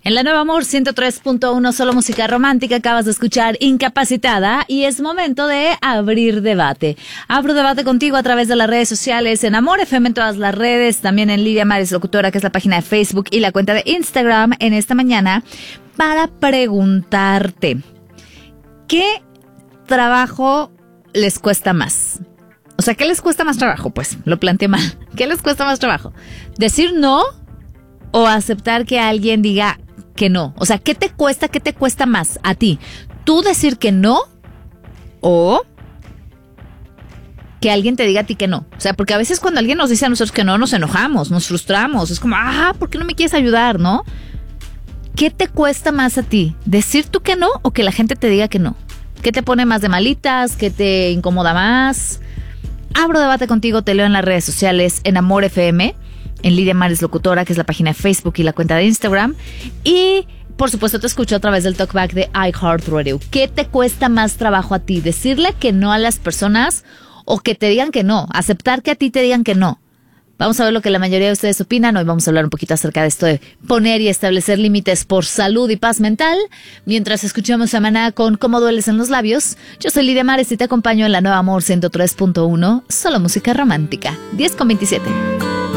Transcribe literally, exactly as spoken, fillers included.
En la Nueva Amor ciento tres punto uno, solo música romántica, acabas de escuchar Incapacitada y es momento de abrir debate. Abro debate contigo a través de las redes sociales, en Amor F M en todas las redes, también en Lidia Mares Locutora, que es la página de Facebook y la cuenta de Instagram en esta mañana, para preguntarte, ¿qué trabajo les cuesta más? O sea, ¿qué les cuesta más trabajo? Pues, lo planteé mal. ¿Qué les cuesta más trabajo? ¿Decir no o aceptar que alguien diga que no? O sea, ¿qué te cuesta, qué te cuesta más a ti? ¿Tú decir que no o que alguien te diga a ti que no? O sea, porque a veces cuando alguien nos dice a nosotros que no, nos enojamos, nos frustramos. Es como, ah, ¿por qué no me quieres ayudar, no? ¿Qué te cuesta más a ti? ¿Decir tú que no o que la gente te diga que no? ¿Qué te pone más de malitas? ¿Qué te incomoda más? Abro debate contigo, te leo en las redes sociales, en Amor F M, en Lidia Mares Locutora, que es la página de Facebook y la cuenta de Instagram. Y, por supuesto, te escucho a través del talkback de iHeartRadio. ¿Qué te cuesta más trabajo a ti? ¿Decirle que no a las personas o que te digan que no? Aceptar que a ti te digan que no. Vamos a ver lo que la mayoría de ustedes opinan. Hoy vamos a hablar un poquito acerca de esto de poner y establecer límites por salud y paz mental. Mientras escuchamos a Maná con Cómo dueles en los labios. Yo soy Lidia Mares y te acompaño en la Nueva Amor ciento tres punto uno. Solo música romántica. diez con veintisiete.